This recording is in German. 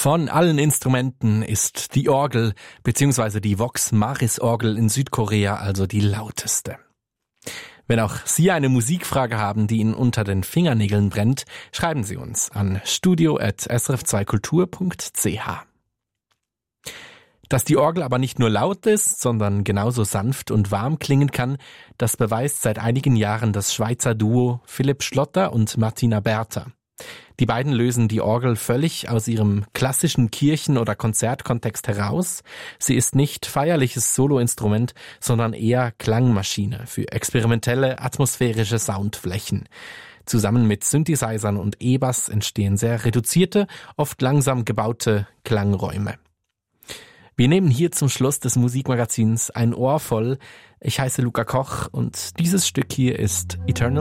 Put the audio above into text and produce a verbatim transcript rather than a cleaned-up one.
Von allen Instrumenten ist die Orgel bzw. die Vox Maris Orgel in Südkorea also die lauteste. Wenn auch Sie eine Musikfrage haben, die Ihnen unter den Fingernägeln brennt, schreiben Sie uns an studio at s r f zwei kultur punkt c h. Dass die Orgel aber nicht nur laut ist, sondern genauso sanft und warm klingen kann, das beweist seit einigen Jahren das Schweizer Duo Philipp Schlotter und Martina Bertha. Die beiden lösen die Orgel völlig aus ihrem klassischen Kirchen- oder Konzertkontext heraus. Sie ist nicht feierliches Soloinstrument, sondern eher Klangmaschine für experimentelle, atmosphärische Soundflächen. Zusammen mit Synthesizern und E-Bass entstehen sehr reduzierte, oft langsam gebaute Klangräume. Wir nehmen hier zum Schluss des Musikmagazins ein Ohr voll. Ich heiße Luca Koch und dieses Stück hier ist Eternal